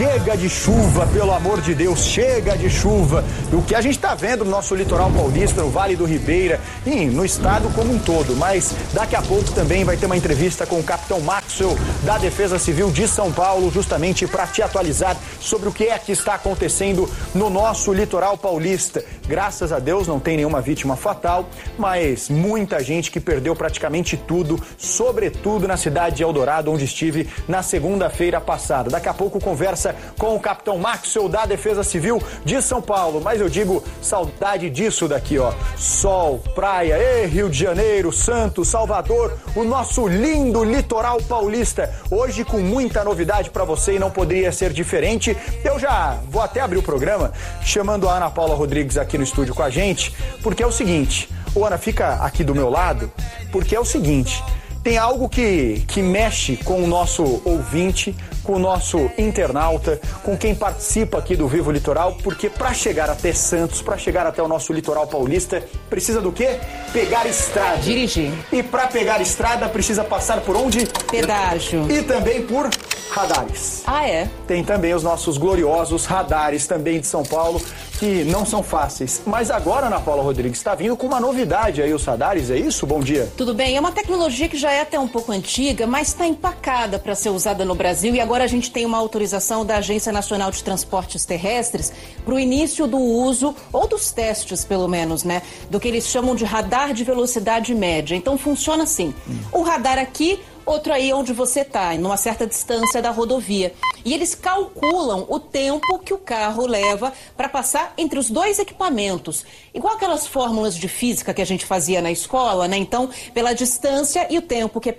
chega de chuva, pelo amor de Deus, chega de chuva. O que a gente está vendo no nosso litoral paulista, no Vale do Ribeira e no estado como um todo. Mas daqui a pouco também vai ter uma entrevista com o capitão Maxwell da Defesa Civil de São Paulo, justamente para te atualizar sobre o que é que está acontecendo no nosso litoral paulista. Graças a Deus não tem nenhuma vítima fatal, mas muita gente que perdeu praticamente tudo, sobretudo na cidade de Eldorado, onde estive na segunda-feira passada. Daqui a pouco conversa com o capitão Maxwell da Defesa Civil de São Paulo. Mas eu digo, saudade disso daqui, ó. Sol, praia, Rio de Janeiro, Santos, Salvador, o nosso lindo litoral paulista. Hoje com muita novidade para você e não poderia ser diferente. Eu já vou até abrir o programa chamando a Ana Paula Rodrigues aqui no estúdio com a gente, porque é o seguinte, ô Ana, fica aqui do meu lado, porque é o seguinte... Tem algo que mexe com o nosso ouvinte, com o nosso internauta, com quem participa aqui do Vivo Litoral, porque para chegar até Santos, para chegar até o nosso litoral paulista, precisa do quê? Pegar estrada. Dirigir. E para pegar estrada precisa passar por onde? Pedágio. E também por radares. Ah, é? Tem também os nossos gloriosos radares também de São Paulo, que não são fáceis. Mas agora, Ana Paula Rodrigues, está vindo com uma novidade aí, os radares, é isso? Bom dia. Tudo bem, é uma tecnologia que já é até um pouco antiga, mas está empacada para ser usada no Brasil e agora a gente tem uma autorização da Agência Nacional de Transportes Terrestres para o início do uso, ou dos testes pelo menos, né, do que eles chamam de radar de velocidade média. Então funciona assim, o radar aqui, outro aí onde você está, numa certa distância da rodovia. E eles calculam o tempo que o carro leva para passar entre os dois equipamentos. Igual aquelas fórmulas de física que a gente fazia na escola, né? Então, pela distância e o tempo que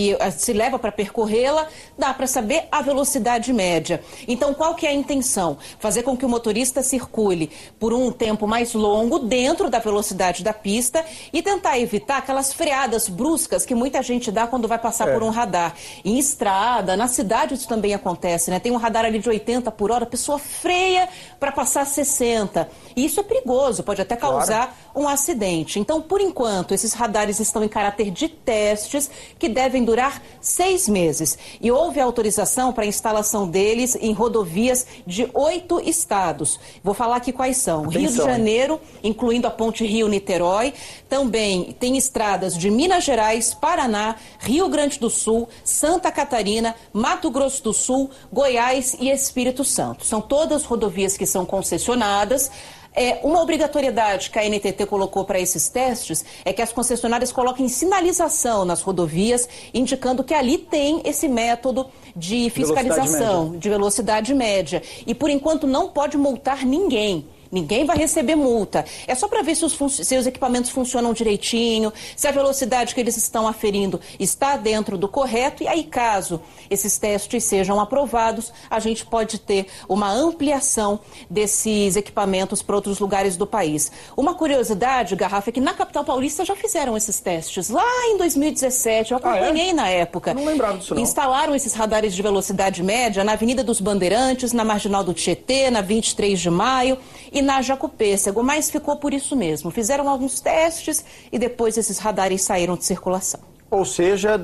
se leva para percorrê-la, dá para saber a velocidade média. Então, qual que é a intenção? Fazer com que o motorista circule por um tempo mais longo dentro da velocidade da pista e tentar evitar aquelas freadas bruscas que muita gente dá quando vai passar por um radar. Em estrada, na cidade isso também acontece, né? Tem um radar ali de 80 por hora, a pessoa freia para passar 60. E isso é perigoso, pode até causar um acidente. Então, por enquanto, esses radares estão em caráter de testes que devem durar 6 meses. E houve autorização para a instalação deles em rodovias de 8 estados. Vou falar aqui quais são. Atenção, Rio de Janeiro, incluindo a ponte Rio-Niterói. Também tem estradas de Minas Gerais, Paraná, Rio Grande do Sul, Santa Catarina, Mato Grosso do Sul, Goiás e Espírito Santo. São todas rodovias que são concessionadas. Uma obrigatoriedade que a NTT colocou para esses testes é que as concessionárias coloquem sinalização nas rodovias, indicando que ali tem esse método de fiscalização, de velocidade média. E, por enquanto, não pode multar ninguém. Ninguém vai receber multa. É só para ver se os equipamentos funcionam direitinho, se a velocidade que eles estão aferindo está dentro do correto. E aí, caso esses testes sejam aprovados, a gente pode ter uma ampliação desses equipamentos para outros lugares do país. Uma curiosidade, Garrafa, é que na capital paulista já fizeram esses testes. Lá em 2017, eu acompanhei na época. Eu não lembrava disso, não. Instalaram esses radares de velocidade média na Avenida dos Bandeirantes, na Marginal do Tietê, na 23 de Maio... e na Jacopêssego, mas ficou por isso mesmo. Fizeram alguns testes e depois esses radares saíram de circulação. Ou seja,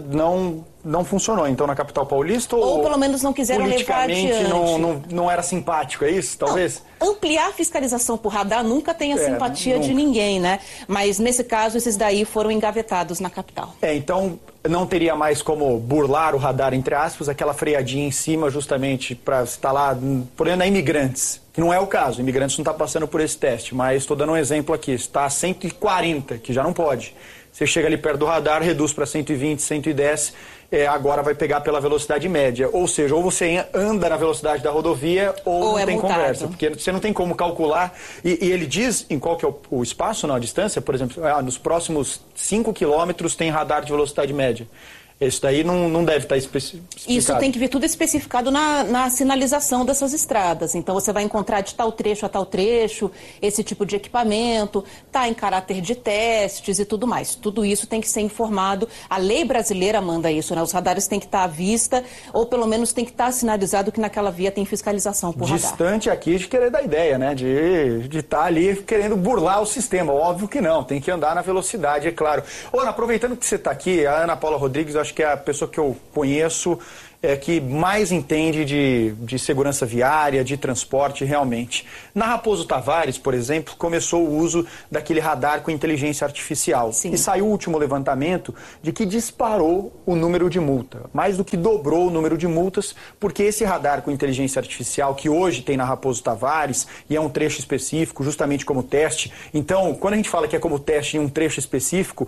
não funcionou, então, na capital paulista? Ou pelo menos não quiseram levar adiante. Não era simpático, é isso, talvez? Não, ampliar a fiscalização por radar nunca tem a simpatia de ninguém, né? Mas, nesse caso, esses daí foram engavetados na capital. Então, não teria mais como burlar o radar, entre aspas, aquela freadinha em cima, justamente para instalar, por exemplo, imigrantes. Que não é o caso, imigrantes não está passando por esse teste, mas estou dando um exemplo aqui, está a 140, que já não pode. Você chega ali perto do radar, reduz para 120, 110, agora vai pegar pela velocidade média. Ou seja, ou você anda na velocidade da rodovia ou não tem multado. Conversa. Porque você não tem como calcular. E ele diz em qual que é o espaço, não, a distância, por exemplo, nos próximos 5 quilômetros tem radar de velocidade média. Isso daí não deve estar especificado. Isso tem que vir tudo especificado na sinalização dessas estradas. Então, você vai encontrar de tal trecho a tal trecho, esse tipo de equipamento, está em caráter de testes e tudo mais. Tudo isso tem que ser informado. A lei brasileira manda isso, né? Os radares têm que estar à vista, ou pelo menos tem que estar sinalizado que naquela via tem fiscalização por radar. Distante aqui de querer dar ideia, né? De estar ali querendo burlar o sistema. Óbvio que não, tem que andar na velocidade, é claro. Ana, aproveitando que você está aqui, a Ana Paula Rodrigues, eu acho que é a pessoa que eu conheço que mais entende de segurança viária, de transporte realmente. Na Raposo Tavares, por exemplo, começou o uso daquele radar com inteligência artificial. Sim. E saiu o último levantamento de que disparou o número de multa, mais do que dobrou o número de multas, porque esse radar com inteligência artificial que hoje tem na Raposo Tavares, e é um trecho específico, justamente como teste. Então, quando a gente fala que é como teste em um trecho específico,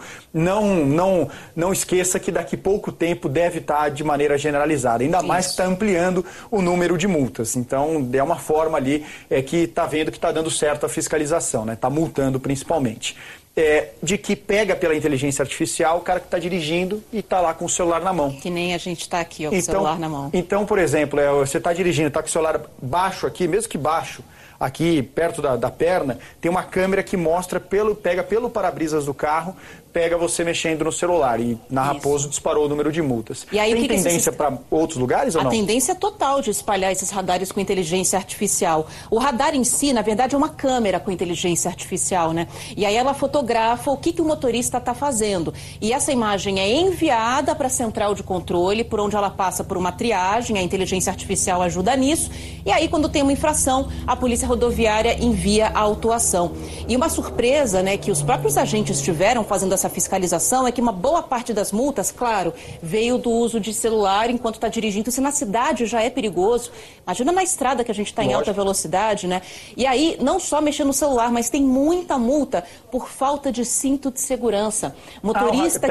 não esqueça que daqui a pouco tempo deve estar de maneira generalizada, ainda mais que está ampliando o número de multas. Então, é uma forma ali que está vendo que está dando certo a fiscalização, né? Está multando principalmente. De que pega pela inteligência artificial o cara que está dirigindo e está lá com o celular na mão. Que nem a gente está aqui, ó, com o celular na mão. Então, por exemplo, você está dirigindo, está com o celular baixo aqui, mesmo que baixo, aqui perto da perna, tem uma câmera que mostra, pega pelo para-brisas do carro, pega você mexendo no celular. E na Raposo disparou o número de multas. E aí, tem tendência para outros lugares ou não? A tendência é total de espalhar esses radares com inteligência artificial. O radar em si, na verdade, é uma câmera com inteligência artificial, né? E aí ela fotografa o que o motorista está fazendo. E essa imagem é enviada para a central de controle, por onde ela passa por uma triagem, a inteligência artificial ajuda nisso. E aí, quando tem uma infração, a Polícia Rodoviária envia a autuação. E uma surpresa, né, que os próprios agentes tiveram fazendo essa fiscalização é que uma boa parte das multas, claro, veio do uso de celular enquanto está dirigindo. Se na cidade já é perigoso, imagina na estrada que a gente está em alta velocidade, né? E aí, não só mexer no celular, mas tem muita multa por falta de cinto de segurança. Motorista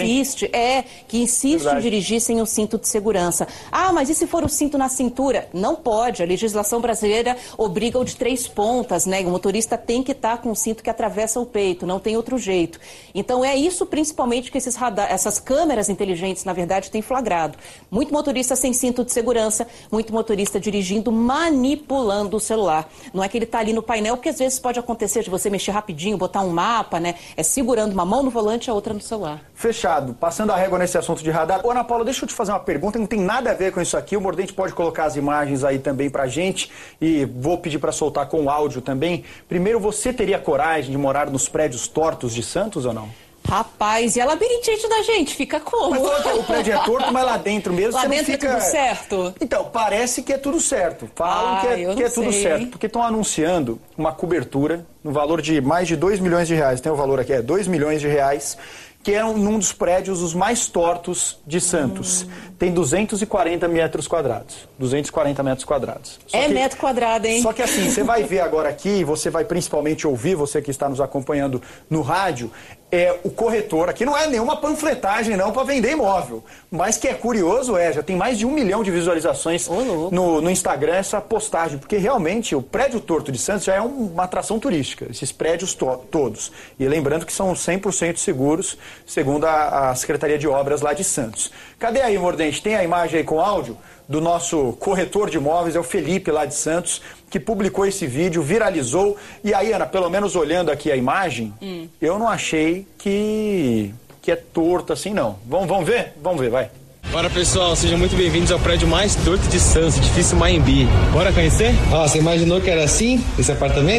que insiste em dirigir sem o cinto de segurança. Ah, mas e se for o cinto na cintura? Não pode. A legislação brasileira obriga o de 3 pontas, né? O motorista tem que estar com o cinto que atravessa o peito, não tem outro jeito. Então é isso principalmente que essas câmeras inteligentes, na verdade, têm flagrado. Muito motorista sem cinto de segurança, muito motorista dirigindo, manipulando o celular. Não é que ele está ali no painel, porque às vezes pode acontecer de você mexer rapidinho, botar um mapa, né? É segurando uma mão no volante e a outra no celular. Fechado. Passando a régua nesse assunto de radar. Ô, Ana Paula, deixa eu te fazer uma pergunta, não tem nada a ver com isso aqui. O Mordente pode colocar as imagens aí também pra gente e vou pedir para soltar com o áudio também. Primeiro, você teria coragem de morar nos prédios tortos de Santos ou não? Rapaz, e a labirintite da gente? Fica como? Mas o prédio é torto, mas lá dentro mesmo lá você dentro não fica... é tudo certo? Então, parece que é tudo certo. Falam que é tudo certo. Porque estão anunciando uma cobertura no valor de mais de 2 milhões de reais. Tem o valor aqui, 2 milhões de reais, que é num dos prédios os mais tortos de Santos. Tem 240 metros quadrados. 240 metros quadrados. Metro quadrado, hein? Só que assim, você vai ver agora aqui, você vai principalmente ouvir, você que está nos acompanhando no rádio, o corretor, aqui não é nenhuma panfletagem não para vender imóvel, mas que é curioso, já tem mais de 1 milhão de visualizações no Instagram essa postagem, porque realmente o prédio torto de Santos já é uma atração turística, esses prédios todos. E lembrando que são 100% seguros, segundo a Secretaria de Obras lá de Santos. Cadê aí, Mordente? Tem a imagem aí com áudio do nosso corretor de imóveis, é o Felipe lá de Santos, que publicou esse vídeo, viralizou. E aí, Ana, pelo menos olhando aqui a imagem, eu não achei que é torto assim, não. Vamos ver? Vamos ver, vai. Bora, pessoal, sejam muito bem-vindos ao prédio mais torto de Santos, edifício Maembi. Bora conhecer? Você imaginou que era assim, esse apartamento?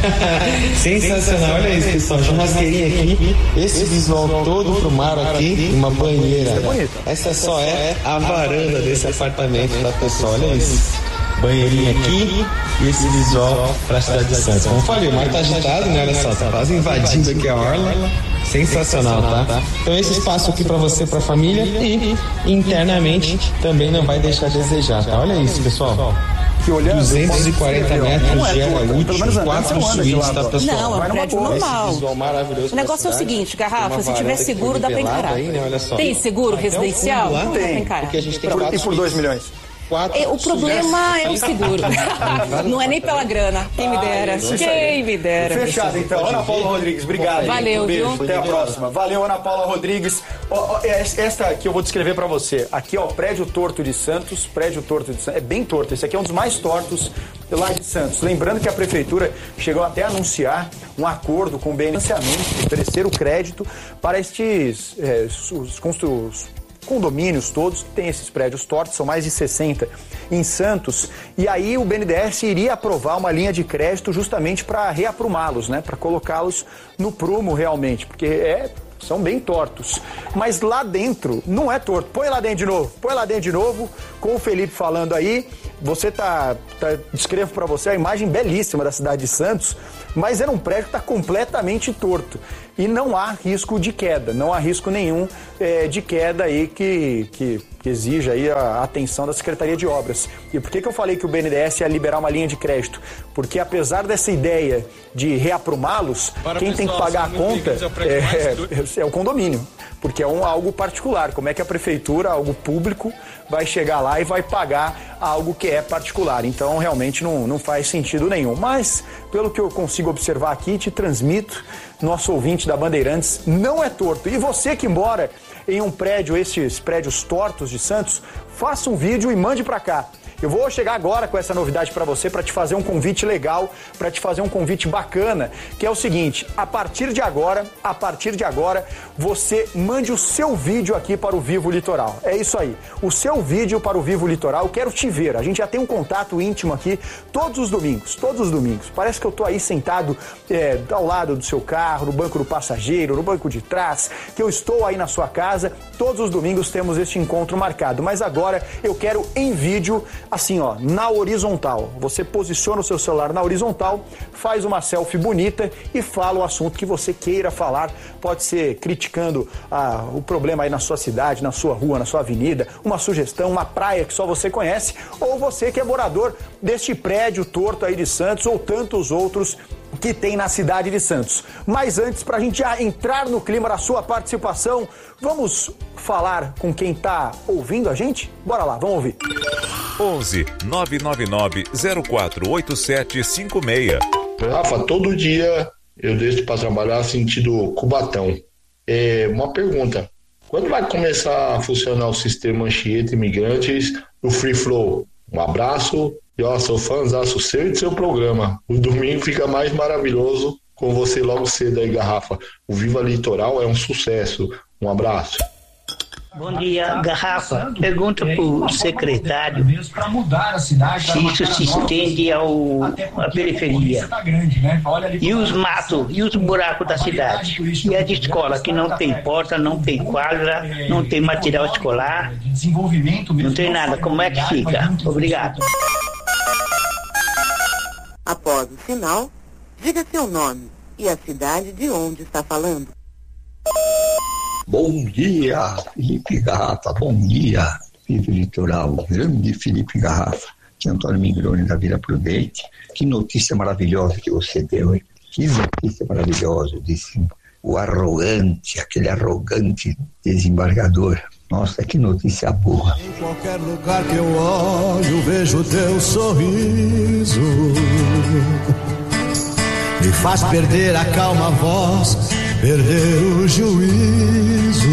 Sensacional, olha isso, pessoal, churrasqueirinha aqui, esse visual todo pro mar aqui, uma banheira. Essa só é a varanda desse apartamento, tá, pessoal? Olha isso. Banheirinha aqui e esse visual pra cidade de Santos. Como eu falei, o mar tá agitado, né? Olha só, tá quase invadindo aqui a orla. Sensacional, tá? Então esse espaço aqui pra você, pra família e internamente também não vai deixar a desejar, tá? Olha isso, pessoal. 240 metros de área útil, 4 suítes, tá, pessoal? Não, é um prédio normal. O negócio é o seguinte, Garrafa, se tiver seguro, dá pra encarar. Aí, né? Olha só. Tem seguro residencial? Não tem, porque a gente tem e por 2 milhões? O problema é o seguro. Não é nem pela grana. Quem me dera. Quem me dera. Fechado, então. Ana Paula Rodrigues, obrigado. Valeu, beijo. viu? Até a próxima. Valeu, Ana Paula Rodrigues. Esta aqui eu vou descrever pra você. Aqui, ó, prédio torto de Santos. Prédio torto de Santos. É bem torto. Esse aqui é um dos mais tortos lá de Santos. Lembrando que a prefeitura chegou até a anunciar um acordo com o BNDES, oferecer o crédito para estes os condomínios todos que têm esses prédios tortos, são mais de 60 em Santos, e aí o BNDES iria aprovar uma linha de crédito justamente para reaprumá-los, né, para colocá-los no prumo realmente, porque são bem tortos. Mas lá dentro não é torto. Põe lá dentro de novo, com o Felipe falando aí. Você descrevo para você a imagem belíssima da cidade de Santos, mas era um prédio que está completamente torto. E não há risco de queda, não há risco nenhum de queda aí que exija aí a atenção da Secretaria de Obras. E por que eu falei que o BNDES ia liberar uma linha de crédito? Porque apesar dessa ideia de reaprumá-los, quem tem que pagar a conta é o condomínio, porque é algo particular. Como é que a prefeitura, algo público, vai chegar lá e vai pagar algo que é particular? Então realmente não faz sentido nenhum. Mas pelo que eu consigo observar aqui, te transmito, nosso ouvinte da Bandeirantes, não é torto. E você que mora em um prédio, esses prédios tortos de Santos, faça um vídeo e mande para cá. Eu vou chegar agora com essa novidade para você, para te fazer um convite legal, para te fazer um convite bacana, que é o seguinte: a partir de agora, você mande o seu vídeo aqui para o Vivo Litoral. É isso aí, o seu vídeo para o Vivo Litoral. Eu quero te ver. A gente já tem um contato íntimo aqui todos os domingos. Parece que eu tô aí sentado ao lado do seu carro, no banco do passageiro, no banco de trás, que eu estou aí na sua casa. Todos os domingos temos este encontro marcado, mas agora eu quero em vídeo, assim, ó, na horizontal. Você posiciona o seu celular na horizontal, faz uma selfie bonita e fala o assunto que você queira falar. Pode ser criticando o problema aí na sua cidade, na sua rua, na sua avenida, uma sugestão, uma praia que só você conhece, ou você que é morador deste prédio torto aí de Santos, ou tantos outros que tem na cidade de Santos. Mas antes, para a gente já entrar no clima da sua participação, vamos falar com quem está ouvindo a gente? Bora lá, vamos ouvir. 11 999 048756. Rafa, todo dia eu desço para trabalhar sentido Cubatão. Uma pergunta: quando vai começar a funcionar o sistema Anchieta Imigrantes no Free Flow? Um abraço. E ó, sou fãzaço seu e do seu programa. O domingo fica mais maravilhoso com você logo cedo aí, Garrafa. O Viva Litoral é um sucesso. Um abraço. Bom dia, Garrafa. Pergunta para o secretário se isso se estende à periferia. E os matos, e os buracos da cidade. E as escolas que não tem porta, não tem quadra, não tem material escolar, não tem nada. Como é que fica? Obrigado. Após o sinal, diga seu nome e a cidade de onde está falando. Bom dia, Felipe Garrafa. Bom dia, Vivo Litoral. Grande Felipe Garrafa. Aqui é Antônio Migroni da Vila Prudente. Que notícia maravilhosa que você deu, hein? Que notícia maravilhosa, disse aquele arrogante desembargador. Nossa, que notícia boa. Em qualquer lugar que eu olho, vejo teu sorriso. Me faz perder a calma voz, perder o juízo.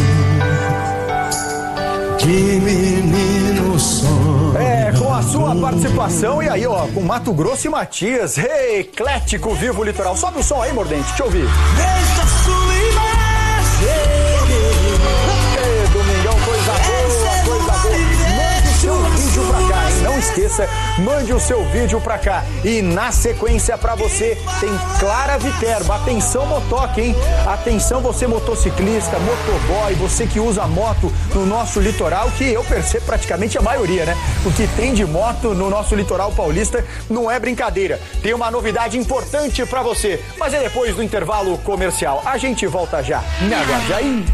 Que menino sonho. Com a sua participação, e aí, ó, com Mato Grosso e Matias. Eclético Vivo Litoral. Sobe o som aí, Mordente, deixa eu ouvir. Desde a sua imagem. Domingão, coisa boa. Mande o seu vídeo pra cá, hein? Não esqueça, mande o seu vídeo pra cá. E na sequência pra você tem Clara Viterbo. Atenção, motoca, hein? Atenção, você motociclista, motoboy, você que usa moto no nosso litoral, que eu percebo praticamente a maioria, né? O que tem de moto no nosso litoral paulista não é brincadeira. Tem uma novidade importante pra você, mas é depois do intervalo comercial. A gente volta já. Me aguarde aí.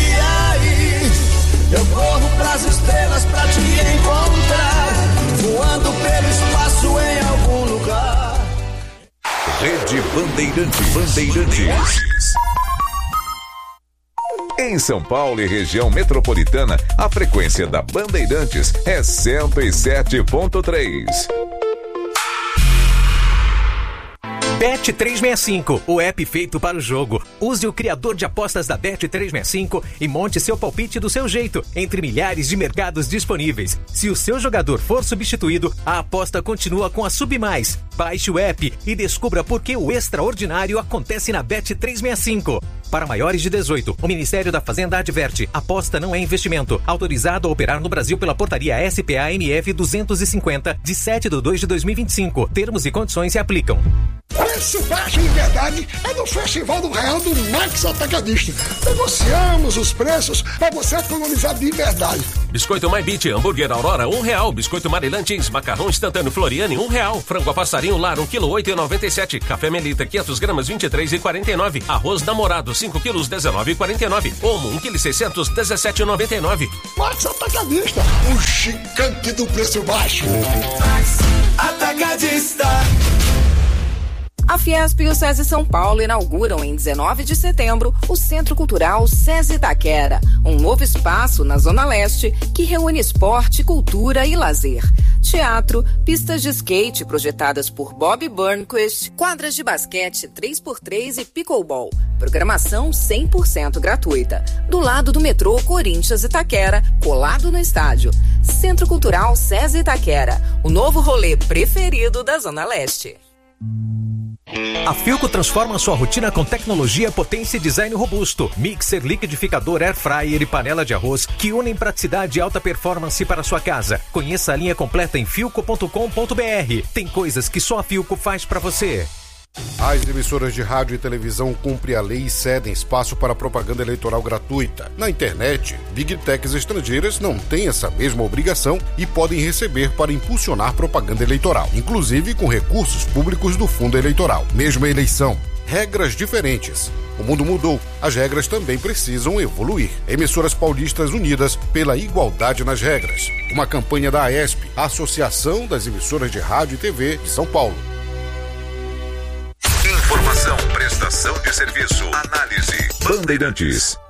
Eu corro pras estrelas pra te encontrar, voando pelo espaço em algum lugar. Rede Bandeirantes. Em São Paulo e região metropolitana, a frequência da Bandeirantes é 107.3. Bet365, o app feito para o jogo. Use o criador de apostas da Bet365 e monte seu palpite do seu jeito, entre milhares de mercados disponíveis. Se o seu jogador for substituído, a aposta continua com a Submais. Baixe o app e descubra por que o extraordinário acontece na Bet365. Para maiores de 18, o Ministério da Fazenda adverte: aposta não é investimento. Autorizado a operar no Brasil pela portaria SPA-MF 250, de 7/2/2025. Termos e condições se aplicam. Preço baixo de verdade é no Festival do Real do Max Atacadista. Negociamos os preços para você economizar de verdade. Biscoito My Beat, hambúrguer Aurora, R$1. Biscoito Marilantes, macarrão instantâneo Floriane, R$1. Frango a passarinho Lar, 1 kg, 8,97. Café Melita, 500 gramas, 23,49. Arroz Namorado, 5 quilos, 19,49. Omo, 1 kg, 600, 17,99. Max Atacadista, o gigante do preço baixo. Max Atacadista. A Fiesp e o SESI São Paulo inauguram em 19 de setembro o Centro Cultural SESI Itaquera, um novo espaço na Zona Leste que reúne esporte, cultura e lazer. Teatro, pistas de skate projetadas por Bob Burnquist, quadras de basquete 3x3 e pickleball. Programação 100% gratuita. Do lado do metrô Corinthians Itaquera, colado no estádio. Centro Cultural SESI Itaquera, o novo rolê preferido da Zona Leste. A Philco transforma sua rotina com tecnologia, potência e design robusto. Mixer, liquidificador, air fryer e panela de arroz que unem praticidade e alta performance para sua casa. Conheça a linha completa em philco.com.br. Tem coisas que só a Philco faz para você. As emissoras de rádio e televisão cumprem a lei e cedem espaço para propaganda eleitoral gratuita. Na internet, Big Techs estrangeiras não têm essa mesma obrigação e podem receber para impulsionar propaganda eleitoral, inclusive com recursos públicos do fundo eleitoral. Mesma eleição, regras diferentes. O mundo mudou, as regras também precisam evoluir. Emissoras paulistas unidas pela igualdade nas regras. Uma campanha da AESP, a Associação das Emissoras de Rádio e TV de São Paulo. Informação, prestação de serviço, análise. Bandeirantes.